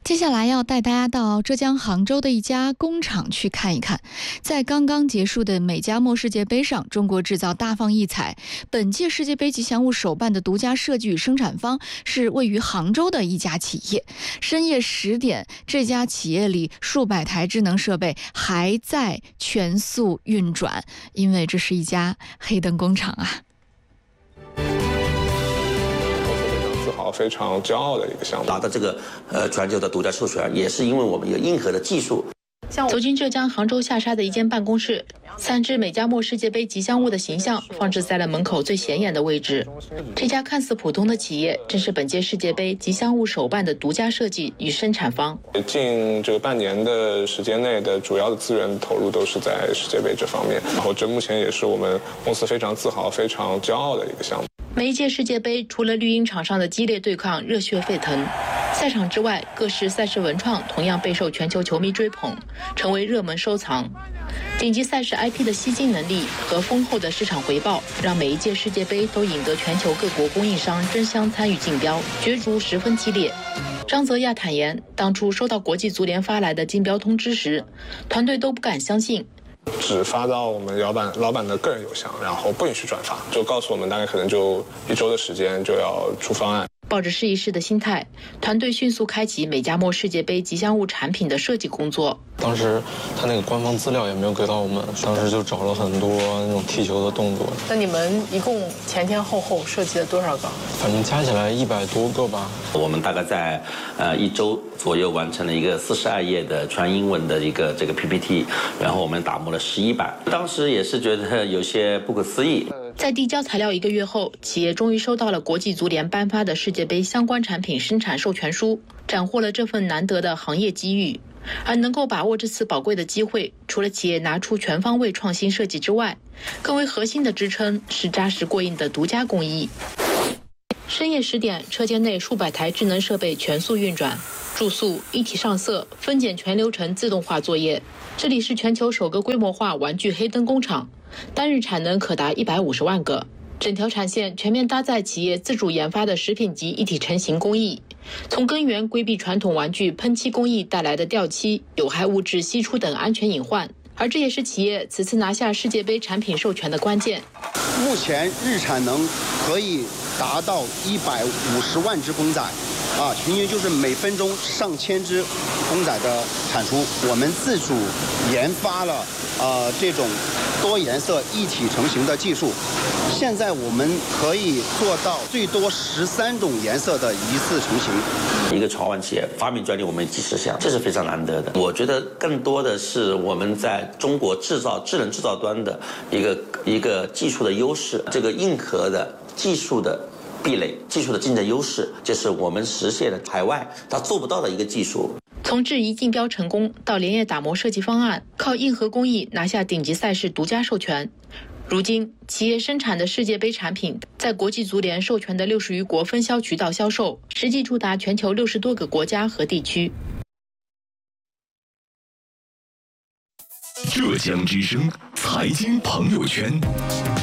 接下来要带大家到浙江杭州的一家工厂去看一看。在刚刚结束的美加墨世界杯上，中国制造大放异彩。本届世界杯吉祥物手办的独家设计与生产方是位于杭州的一家企业。深夜10点，这家企业里数百台智能设备还在全速运转，因为这是一家黑灯工厂啊。 非常骄傲的一个项目， 拿到这个全球的独家授权，也是因为我们有硬核的技术。 走进浙江杭州下沙的一间办公室，3只美加墨世界杯吉祥物的形象放置在了门口最显眼的位置。这家看似普通的企业，正是本届世界杯吉祥物手办的独家设计与生产方。 近这个半年的时间内的主要的资源投入都是在世界杯这方面，然后这目前也是我们公司非常自豪、非常骄傲的一个项目。 每一届世界杯，除了绿茵场上的激烈对抗热血沸腾，赛场之外，各式赛事文创同样备受全球球迷追捧，成为热门收藏。顶级赛事 IP 的吸金能力和丰厚的市场回报，让每一届世界杯都引得全球各国供应商争相参与竞标，角逐十分激烈。张泽亚坦言，当初收到国际足联发来的竞标通知时，团队都不敢相信。 只发到我们老板的个人邮箱，然后不允许转发，就告诉我们大概可能就1周的时间就要出方案。 抱着试一试的心态，团队迅速开启美加墨世界杯吉祥物产品的设计工作。 当时他那个官方资料也没有给到我们，当时就找了很多那种踢球的动作。 那你们一共前后设计了多少个？ 反正加起来100多个吧。 我们大概在1周左右完成了一个42页的全英文的一个这个 PPT， 然后我们打磨了11版。当时也是觉得有些不可思议。 在递交材料1个月后，企业终于收到了国际足联颁发的世界杯相关产品生产授权书，斩获了这份难得的行业机遇。而能够把握这次宝贵的机会，除了企业拿出全方位创新设计之外，更为核心的支撑是扎实过硬的独家工艺。深夜10点，车间内数百台智能设备全速运转，注塑、一体上色、分拣全流程自动化作业。这里是全球首个规模化玩具黑灯工厂，单日产能可达150万个。整条产线全面搭载企业自主研发的食品级一体成型工艺，从根源规避传统玩具喷漆工艺带来的掉漆、有害物质析出等安全隐患。而这也是企业此次拿下世界杯产品授权的关键。 目前日产能可以达到150万只公仔，平均就是每分钟上千只公仔的产出。我们自主研发了这种多颜色一体成型的技术，现在我们可以做到最多13种颜色的一次成型。 一个创玩企业发明专利我们几十项，这是非常难得的。我觉得更多的是我们在中国智能制造端的一个技术的优势，这个硬核的技术的壁垒、技术的竞争优势，就是我们实现了海外它做不到的一个技术。 从质疑竞标成功到连夜打磨设计方案，靠硬核工艺拿下顶级赛事独家授权。如今，企业生产的世界杯产品在国际足联授权的60余国分销渠道销售，实际触达全球60多个国家和地区。 浙江之声财经朋友圈。